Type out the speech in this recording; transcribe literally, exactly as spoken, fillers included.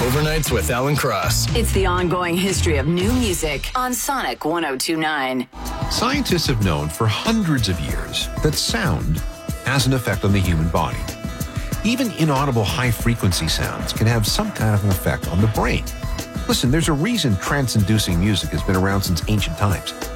Overnights with Alan Cross. It's the ongoing history of new music on Sonic one oh two point nine. Scientists have known for hundreds of years that sound has an effect on the human body. Even inaudible high-frequency sounds can have some kind of an effect on the brain. Listen, there's a reason trance-inducing music has been around since ancient times.